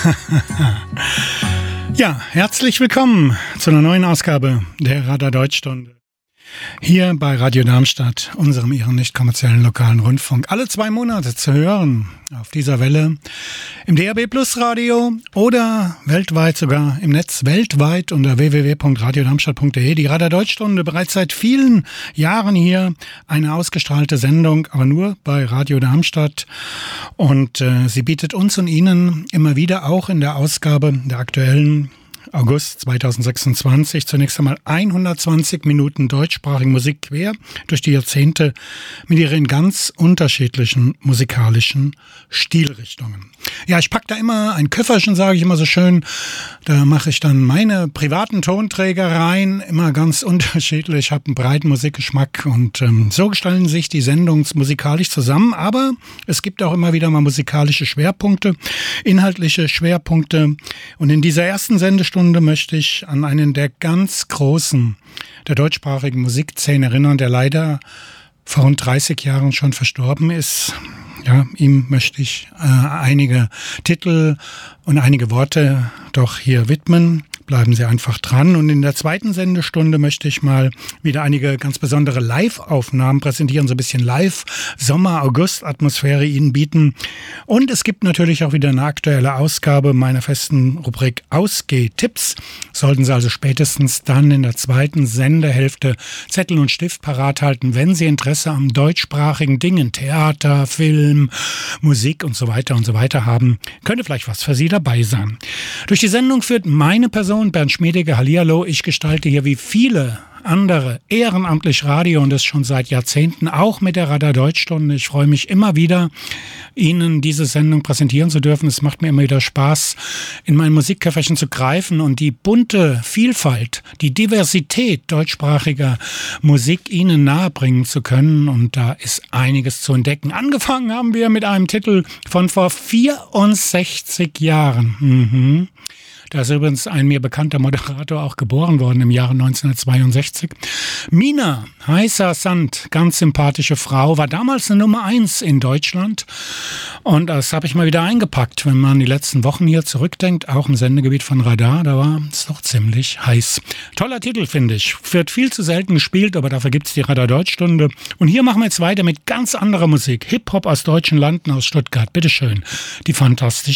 Ja, herzlich willkommen zu einer neuen Ausgabe der Radar Deutschstunde. Hier bei Radio Darmstadt, unserem Ihren nicht kommerziellen lokalen Rundfunk. Alle 2 Monate zu hören auf dieser Welle im DAB Plus Radio oder weltweit sogar im Netz, weltweit unter www.radiodarmstadt.de. Die Radar Deutschstunde bereits seit vielen Jahren hier eine ausgestrahlte Sendung, aber nur bei Radio Darmstadt. Und sie bietet uns und Ihnen immer wieder auch in der Ausgabe der aktuellen August 2026 zunächst einmal 120 Minuten deutschsprachige Musik quer durch die Jahrzehnte mit ihren ganz unterschiedlichen musikalischen Stilrichtungen. Ja, ich packe da immer ein Köfferchen, sage ich immer so schön. Da mache ich dann meine privaten Tonträger rein, immer ganz unterschiedlich. Ich habe einen breiten Musikgeschmack und so gestalten sich die Sendungen musikalisch zusammen. Aber es gibt auch immer wieder mal musikalische Schwerpunkte, inhaltliche Schwerpunkte. Und in dieser ersten Sendestunde möchte ich an einen der ganz Großen der deutschsprachigen Musikszene erinnern, der leider vor rund 30 Jahren schon verstorben ist. Ja, ihm möchte ich einige Titel und einige Worte doch hier widmen. Bleiben Sie einfach dran. Und in der zweiten Sendestunde möchte ich mal wieder einige ganz besondere Live-Aufnahmen präsentieren, so ein bisschen Live-Sommer-August-Atmosphäre Ihnen bieten. Und es gibt natürlich auch wieder eine aktuelle Ausgabe meiner festen Rubrik Ausgeh-Tipps. Sollten Sie also spätestens dann in der zweiten Sendehälfte Zettel und Stift parat halten, wenn Sie Interesse am deutschsprachigen Dingen, Theater, Film, Musik und so weiter haben, könnte vielleicht was für Sie dabei sein. Durch die Sendung führt meine Person Bernd Schmiediger, hallihallo. Ich gestalte hier wie viele andere ehrenamtlich Radio und das schon seit Jahrzehnten, auch mit der Radar Deutschstunde. Ich freue mich immer wieder, Ihnen diese Sendung präsentieren zu dürfen. Es macht mir immer wieder Spaß, in mein Musikköfferchen zu greifen und die bunte Vielfalt, die Diversität deutschsprachiger Musik Ihnen nahebringen zu können. Und da ist einiges zu entdecken. Angefangen haben wir mit einem Titel von vor 64 Jahren. Da ist übrigens ein mir bekannter Moderator auch geboren worden im Jahre 1962. Mina, heißer Sand, ganz sympathische Frau, war damals eine Nummer 1 in Deutschland. Und das habe ich mal wieder eingepackt, wenn man die letzten Wochen hier zurückdenkt, auch im Sendegebiet von Radar, da war es doch ziemlich heiß. Toller Titel, finde ich. Wird viel zu selten gespielt, aber dafür gibt es die Radar Deutschstunde. Und hier machen wir jetzt weiter mit ganz anderer Musik. Hip-Hop aus deutschen Landen, aus Stuttgart. Bitteschön, die fantastische